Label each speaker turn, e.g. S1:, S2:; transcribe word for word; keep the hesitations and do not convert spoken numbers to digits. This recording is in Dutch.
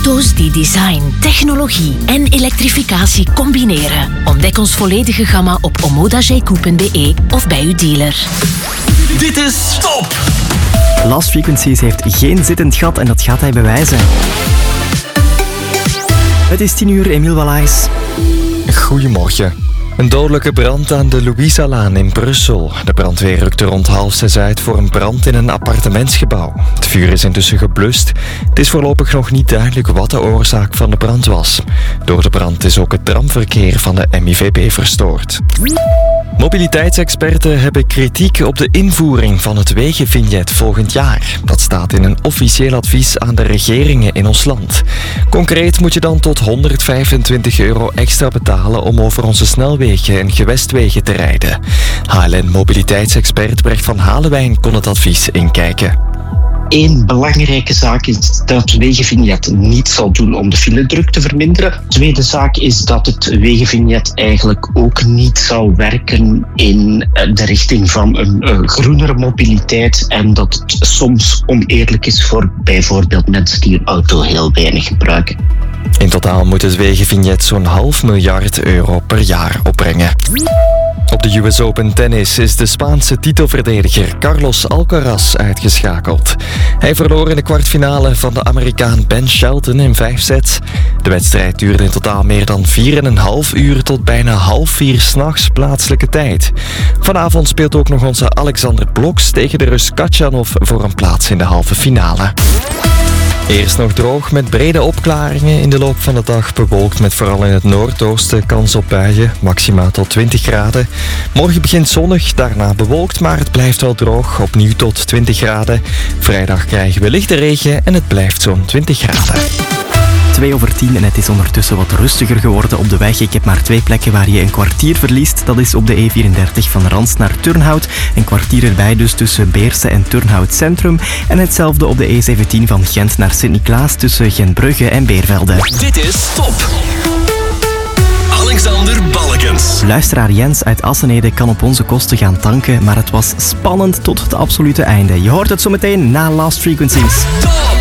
S1: Auto's die design, technologie en elektrificatie combineren. Ontdek ons volledige gamma op omoda jayco punt be of bij uw dealer.
S2: Dit is Top!
S3: Last Frequencies heeft geen zittend gat en dat gaat hij bewijzen. Het is tien uur, Emiel Wallaes.
S4: Goedemorgen. Een dodelijke brand aan de Louisa-laan in Brussel. De brandweer rukte rond half zes uit voor een brand in een appartementsgebouw. Het vuur is intussen geblust. Het is voorlopig nog niet duidelijk wat de oorzaak van de brand was. Door de brand is ook het tramverkeer van de M I V B verstoord. Mobiliteitsexperten hebben kritiek op de invoering van het wegenvignet volgend jaar. Dat staat in een officieel advies aan de regeringen in ons land. Concreet moet je dan tot honderdvijfentwintig euro extra betalen om over onze snelwegen en gewestwegen te rijden. H L N-mobiliteitsexpert Brecht van Halewijn kon het advies inkijken.
S5: Eén belangrijke zaak is dat het wegenvignet niet zal doen om de filedruk te verminderen. Tweede zaak is dat het wegenvignet eigenlijk ook niet zal werken in de richting van een groenere mobiliteit en dat het soms oneerlijk is voor bijvoorbeeld mensen die hun auto heel weinig gebruiken.
S4: In totaal moet het wegenvignet zo'n half miljard euro per jaar opbrengen. Op de U S Open Tennis is de Spaanse titelverdediger Carlos Alcaraz uitgeschakeld. Hij verloor in de kwartfinale van de Amerikaan Ben Shelton in vijf sets. De wedstrijd duurde in totaal meer dan vier en een half uur tot bijna half vier 's nachts plaatselijke tijd. Vanavond speelt ook nog onze Alexander Bloks tegen de Rus Katjanov voor een plaats in de halve finale. Eerst nog droog met brede opklaringen. In de loop van de dag bewolkt met vooral in het noordoosten kans op buien. Maximaal tot twintig graden. Morgen begint zonnig, daarna bewolkt, maar het blijft wel droog. Opnieuw tot twintig graden. Vrijdag krijgen we lichte regen en het blijft zo'n twintig graden.
S3: twee over tien en het is ondertussen wat rustiger geworden op de weg. Ik heb maar twee plekken waar je een kwartier verliest. Dat is op de E vierendertig van Rans naar Turnhout. Een kwartier erbij dus tussen Beerse en Turnhout Centrum. En hetzelfde op de E zeventien van Gent naar Sint-Niklaas tussen Gentbrugge en Beervelde.
S2: Dit is Top! Alexander Balkens.
S3: Luisteraar Jens uit Assenede kan op onze kosten gaan tanken, maar het was spannend tot het absolute einde. Je hoort het zo meteen na Last Frequencies.
S2: Top!